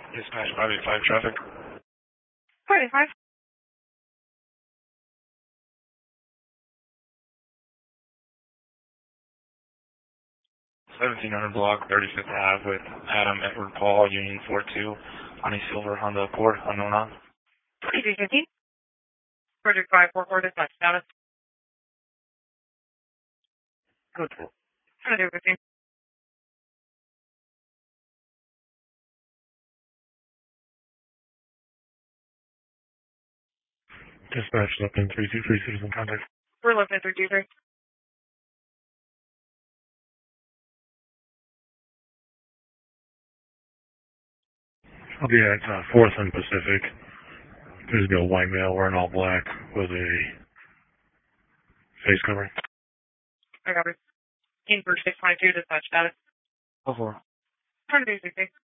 Dispatch 585 traffic. 585. 1700 block, 35th Ave with Adam Edward Paul, Union 42, on a silver Honda Accord, unknown on. 2315. Project 544, dispatch status. Good. 2215. Dispatch left in 323, citizen contact. We're looking at 323. I'll be at 4th and Pacific. There's no white male wearing all black with a face covering. I got it. In for 622, dispatch status. Go for it. 2215.